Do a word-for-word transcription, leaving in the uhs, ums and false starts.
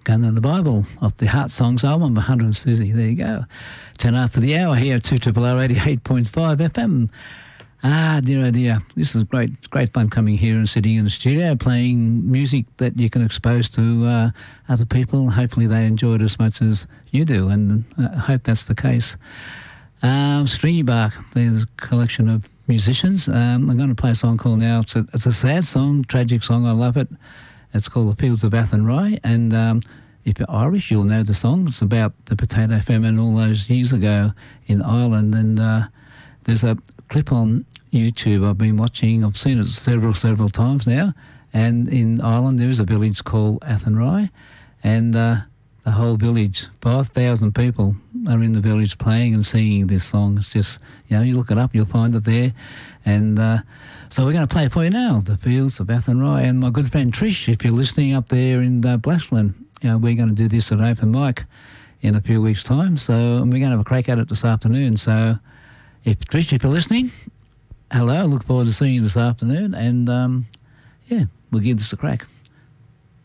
Gun in the Bible off the Heart Songs album, Hunter and Susie. There you go. ten after the hour here at two triple O eighty-eight point five F M. Ah, dear, oh dear. This is great. It's great fun coming here and sitting in the studio playing music that you can expose to uh, other people. Hopefully they enjoy it as much as you do, and I hope that's the case. Um, Stringy Bark, there's a collection of musicians. Um, I'm going to play a song called now. It's a, it's a sad song, tragic song. I love it. It's called The Fields of Athenry, and um, if you're Irish, you'll know the song. It's about the potato famine all those years ago in Ireland, and uh, there's a clip on YouTube I've been watching. I've seen it several, several times now, and in Ireland there is a village called Athenry, and uh, the whole village, five thousand people are in the village playing and singing this song. It's just, you know, you look it up, you'll find it there, and uh, so we're going to play it for you now, The Fields of Athenry. And my good friend Trish, if you're listening up there in uh, Blashland, you know, we're going to do this at an open mic in a few weeks' time. So and we're going to have a crack at it this afternoon. So if Trish, if you're listening, hello, I look forward to seeing you this afternoon. And, um, yeah, we'll give this a crack.